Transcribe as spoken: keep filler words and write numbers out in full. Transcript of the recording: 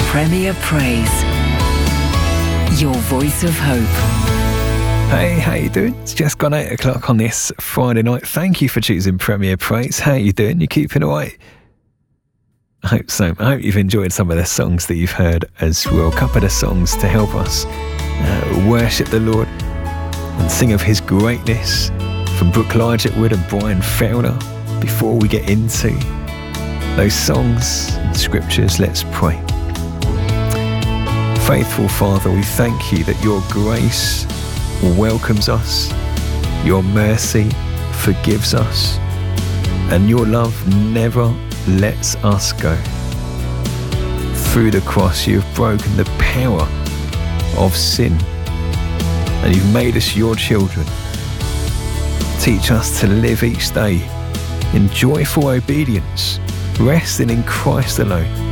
Premier Praise, your voice of hope. Hey, how you doing? It's just gone eight o'clock on this Friday night. Thank you for choosing Premier Praise. How you doing? You keeping alright? I hope so. I hope you've enjoyed some of the songs that you've heard as well. A couple of songs to help us uh, worship the Lord and sing of His greatness from Brooke Largetwood and Brian Felder. Before we get into those songs and scriptures, let's pray. Faithful Father, we thank you that your grace welcomes us, your mercy forgives us, and your love never lets us go. Through the cross, you have broken the power of sin, and you've made us your children. Teach us to live each day in joyful obedience, resting in Christ alone,